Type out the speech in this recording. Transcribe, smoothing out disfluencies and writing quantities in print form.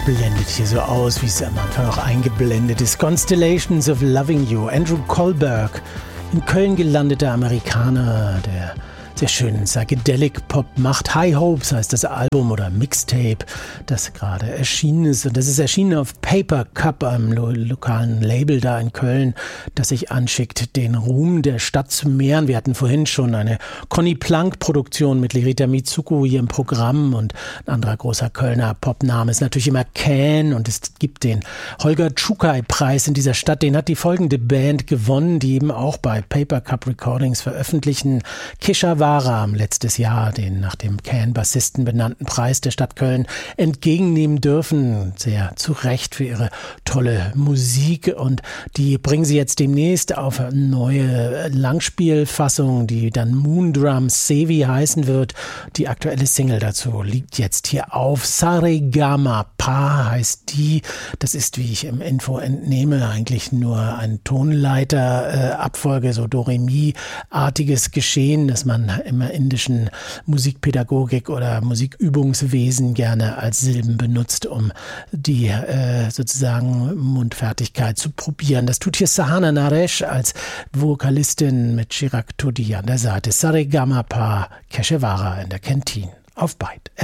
blendet hier so aus, wie es am Anfang auch eingeblendet ist. Constellations of Loving You. Andrew Kohlberg, in Köln gelandeter Amerikaner, der sehr schönen Psychedelic-Pop macht. High Hopes heißt das Album oder Mixtape, das gerade erschienen ist. Und das ist erschienen auf Paper Cup, einem lokalen Label da in Köln, das sich anschickt, den Ruhm der Stadt zu mehren. Wir hatten vorhin schon eine Conny Plank-Produktion mit Lerita Mitsuko hier im Programm, und ein anderer großer Kölner Popname ist natürlich immer Can, und es gibt den Holger Czukay-Preis in dieser Stadt. Den hat die folgende Band gewonnen, die eben auch bei Paper Cup Recordings veröffentlichen. Kesha haben letztes Jahr den nach dem Can-Bassisten benannten Preis der Stadt Köln entgegennehmen dürfen. Sehr zu Recht für ihre tolle Musik, und die bringen sie jetzt demnächst auf eine neue Langspielfassung, die dann Moondrum Sevi heißen wird. Die aktuelle Single dazu liegt jetzt hier auf. Saregama Pa heißt die. Das ist, wie ich im Info entnehme, eigentlich nur ein Tonleiter-Abfolge, so Do-Re-Mi-artiges Geschehen, das man immer indischen Musikpädagogik oder Musikübungswesen gerne als Silben benutzt, um die sozusagen Mundfertigkeit zu probieren. Das tut hier Sahana Naresh als Vokalistin mit Chirag Todi an der Seite. Saregama Pa Keshawara in der Canteen auf Byte.